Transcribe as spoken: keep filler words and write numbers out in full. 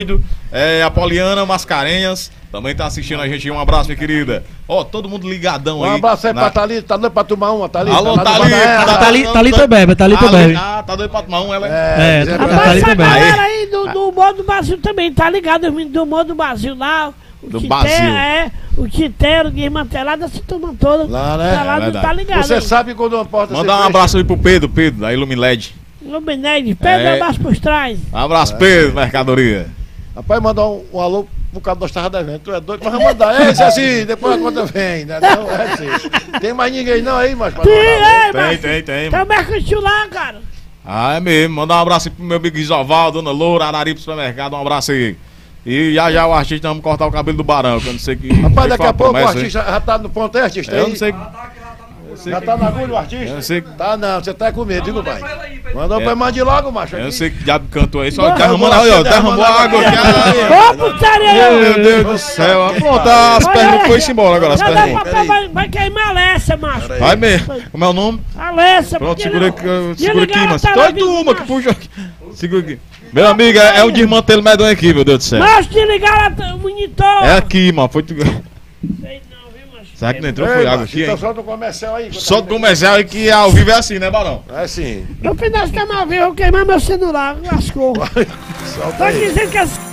É, a Poliana Mascarenhas também tá assistindo a gente. Um abraço, minha querida. Ó, todo mundo ligadão aí. Um abraço aí na... pra Thalita. Tá doido pra tomar uma, Thalita? Alô, tá Thalita. tá, Thalita, Thalita bebe, Thalita bebe. Ah, tá doido pra tomar um, ela é. É, é, tá- é, Thalita Essa bebe. galera aí do, do humor do Brasil também, tá ligado? Os meninos do humor do Brasil lá. O Do Tite- Brasil. É, o Titeiro, Desmantelado, essa turma toda. Lá, né? Tá lá, É não verdade. tá ligado. Você sabe quando uma porta Mandar um fecha? abraço aí pro Pedro, Pedro, da Ilumiled. Luminete, Pedro, É. abaixo por trás. Um abraço, Pedro, mercadoria. Rapaz, mandar um, um alô por causa nós tava devendo. Tu é doido? Mas vamos mandar. É isso assim, depois a conta vem, né? Não, é assim. Tem mais ninguém não aí, mas pra Sim, mandar. é, Tem, mas tem, tem. tem o mercantil lá, cara. Ah, é mesmo. Mandar um abraço aí pro meu Big Zoval, Dona Loura, Arari pro supermercado. Um abraço aí. E já já o artista, vamos cortar o cabelo do Barão, que eu não sei que. Rapaz, daqui foi a uma pouco o promessa aí. artista já tá no ponto, é, artista? Eu aí? não sei. Já tá na agulha o artista? Eu não sei. Tá não, você tá com medo, viu, pai? Mandou É. pra mande logo, macho. Eu não aqui. sei que diabo cantou aí. Só Boa. derramando aí, ó. Derramou a água aqui. Ah, Ô, putaria! Meu Deus do céu. Pronto, as Olha perguntas aí, foi embora agora. As já dá perguntas. papel, vai, vai queimar a Alessa, macho. Vai mesmo. Como é o nome? Alessa, Pronto, porque segura não- aqui, segura Desligar aqui, a mas. televisão, Doido uma que macho. puxa aqui. Segura aqui. Meu amigo, é, é o desmantelo medonho aqui, meu Deus do céu. Macho, desligar o monitor. É aqui, mano. Foi tu. Sei não, viu, macho? Será que não entrou? Ei, Foi água macho, aqui, então hein? solta o comercial aí. Só do comercial aí que ao vivo é assim, né, Barão? É sim. No final, você tá mal, viu? Eu vou queimar meu celular, lascou. Solta Tô aí. dizendo que as...